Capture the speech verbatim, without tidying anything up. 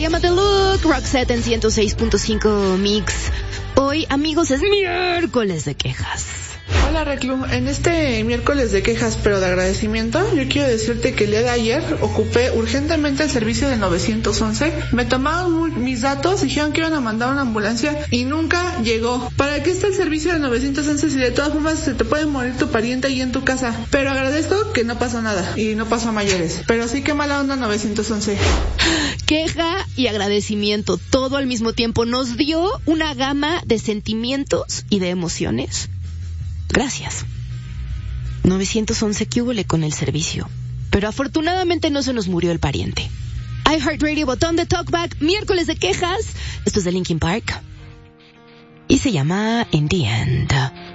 llama The Look, Roxette en ciento seis punto cinco Mix. Hoy, amigos, es miércoles de quejas. Hola Reclu, en este miércoles de quejas pero de agradecimiento, yo quiero decirte que el día de ayer ocupé urgentemente el servicio del nueve once, me tomaron mis datos, dijeron que iban a mandar una ambulancia y nunca llegó. ¿Para qué está el servicio del nueve once si de todas formas se te puede morir tu pariente ahí en tu casa? Pero agradezco que no pasó nada y no pasó a mayores, pero sí que mala onda nueve once. Queja y agradecimiento, todo al mismo tiempo, nos dio una gama de sentimientos y de emociones. Gracias. nueve once, ¿qué húbole con el servicio? Pero afortunadamente no se nos murió el pariente. iHeartRadio, botón de talkback, miércoles de quejas. Esto es de Linkin Park. Y se llama In the End.